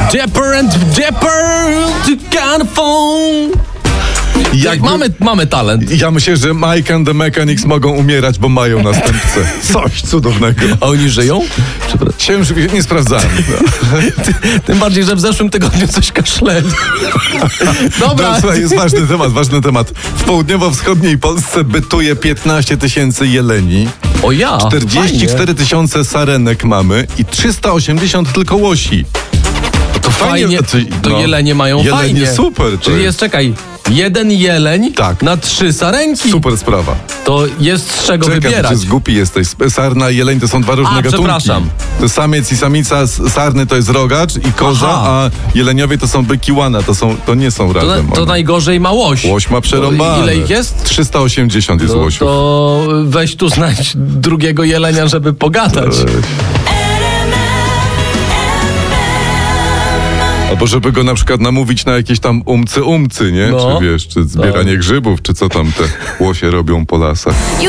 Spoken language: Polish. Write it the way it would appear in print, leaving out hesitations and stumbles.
Dapper and Dapper to kind of phone. Mamy talent. Ja myślę, że Mike and the Mechanics mogą umierać, bo mają następcę. Coś cudownego. A oni żyją? Nie sprawdzałem. Tym bardziej, że w zeszłym tygodniu coś kaszleli. Dobra. No, słuchaj, jest ważny temat. W południowo-wschodniej Polsce bytuje 15 tysięcy jeleni. O ja, 44 tysiące sarenek mamy i 380 tylko łosi. To fajnie, to jelenie mają jelenie fajnie. Super. Czyli jest, czekaj, jeden jeleń tak. na 3 sarenki. Super sprawa. To jest z czego wybierać. Ty głupi jesteś. Sarna i jeleń to są dwa różne gatunki. Przepraszam. To samiec i samica sarny to jest rogacz i koza, a jeleniowie to są byki łana. To nie są razem. To najgorzej ma łoś. Łoś ma przerąbane. Ile ich jest? 380 jest łosiów. To weź tu znajdź drugiego jelenia, żeby pogadać. Albo żeby go na przykład namówić na jakieś tam umcy, nie? No. Czy wiesz, czy zbieranie grzybów, czy co tam te łosie robią po lasach.